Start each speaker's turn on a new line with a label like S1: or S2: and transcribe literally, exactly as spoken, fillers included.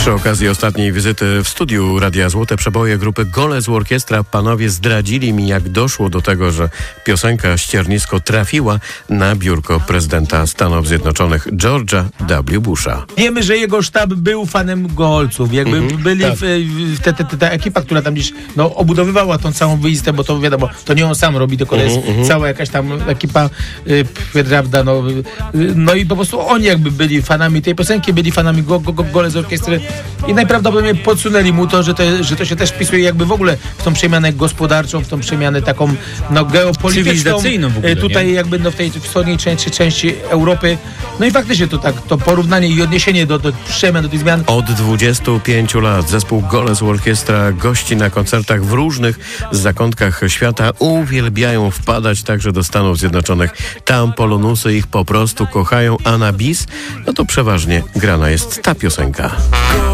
S1: Przy okazji ostatniej wizyty w studiu Radia Złote Przeboje grupy Golec Orkiestra panowie zdradzili mi, jak doszło do tego, że piosenka Ściernisko trafiła na biurko prezydenta Stanów Zjednoczonych George'a W. Busha.
S2: Wiemy, że jego sztab był fanem Golców. Jakby
S1: Mhm,
S2: byli
S1: tak.
S2: w, w te, te, te, ta ekipa, która tam gdzieś no, obudowywała tą całą wyjistę, bo to wiadomo, to nie on sam robi, tylko to jest
S1: Mhm,
S2: cała jakaś tam ekipa, y, prawda, no, y, no i po prostu oni jakby byli fanami tej piosenki, byli fanami go, go, go, Golec Orkiestry i najprawdopodobniej podsunęli mu to, że to, że to się też wpisuje jakby w ogóle w tą przemianę gospodarczą, w tą przemianę taką no, geopolityczną.
S3: Cywilizacyjną w ogóle,
S2: y, Tutaj
S3: nie?
S2: jakby no, w tej wschodniej części, części Europy. No i faktycznie to tak, to porównanie i odniesienie do, do przemian, do tych zmian.
S1: Od dwudziestu pięciu lat zespół Golec Orkiestra gości na koncertach w różnych zakątkach świata. Uwielbiają wpadać także do Stanów Zjednoczonych. Tam polonusy ich po prostu kochają, a na bis, no to przeważnie grana jest ta piosenka.